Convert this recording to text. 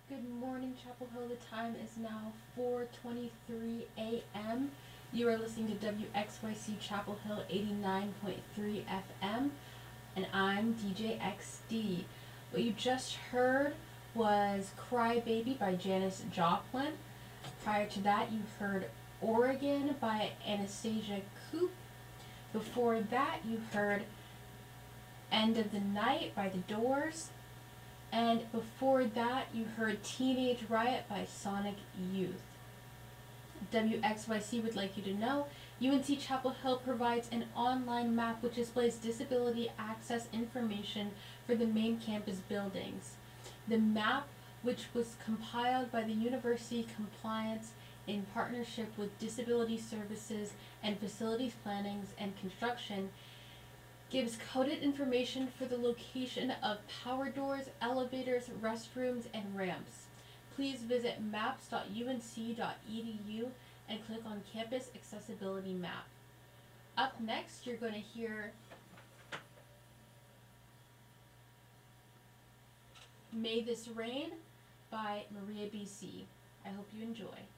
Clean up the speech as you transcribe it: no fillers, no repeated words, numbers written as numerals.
Good morning, Chapel Hill. The time is now 4:23 a.m. You are listening to WXYC Chapel Hill 89.3 FM, and I'm DJ XD. What you just heard was Cry Baby by Janis Joplin. Prior to that, you heard Oregon by Anastasia Coop. Before that, you heard End of the Night by The Doors. And before that, you heard Teenage Riot by Sonic Youth. WXYC would like you to know UNC Chapel Hill provides an online map which displays disability access information for the main campus buildings. The map, which was compiled by the University Compliance in partnership with Disability Services and Facilities Planning and Construction, gives coded information for the location of power doors, elevators, restrooms, and ramps. Please visit maps.unc.edu and click on Campus Accessibility Map. Up next, you're going to hear May This Rain by Maria BC. I hope you enjoy.